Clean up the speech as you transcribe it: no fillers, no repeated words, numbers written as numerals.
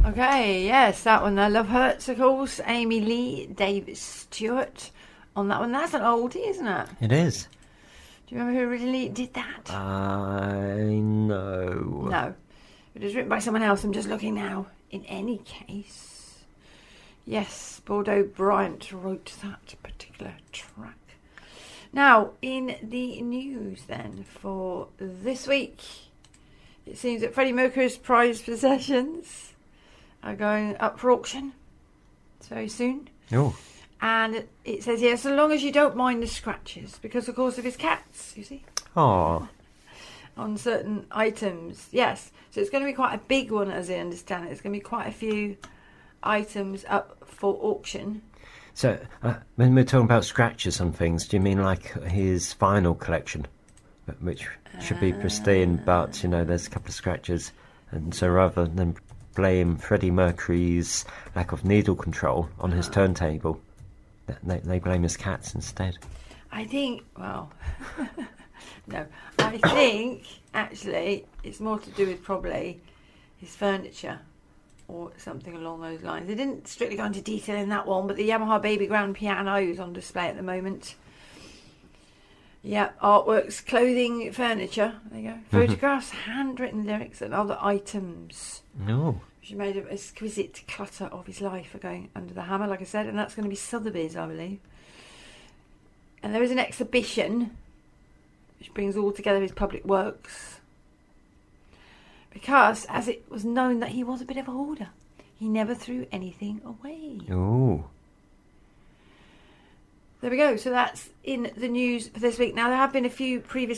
Okay, yes, that one there. Love Hurts, of course. Amy Lee, David Stewart on that one. That's an oldie, isn't it? It is. Do you remember who originally did that? I know. No. It was written by someone else. I'm just looking now. In any case, yes, Bordeaux Bryant wrote that particular track. Now, in the news then for this week, it seems that Freddie Mercury's prized possessions are going up for auction very soon. Oh. And it says here, so long as you don't mind the scratches, because of course of his cats, you see. Oh. On certain items, yes. So it's going to be quite a big one, as I understand it. It's going to be quite a few items up for auction. So, when we're talking about scratches on things, do you mean like his vinyl collection, which should be pristine, but, you know, there's a couple of scratches, and so rather than blame Freddie Mercury's lack of needle control on his turntable, they blame his cats instead? I think, well, no, I think, actually, it's more to do with probably his furniture or something along those lines. They didn't strictly go into detail in that one, but the Yamaha Baby Grand piano is on display at the moment. Yeah, artworks, clothing, furniture. There you go. Photographs, handwritten lyrics, and other items. No. She made an exquisite clutter of his life for going under the hammer, like I said, and that's going to be Sotheby's, I believe. And there is an exhibition which brings all together his public works. Because, as it was known that he was a bit of a hoarder, he never threw anything away. Oh. There we go. So that's in the news for this week. Now, there have been a few previous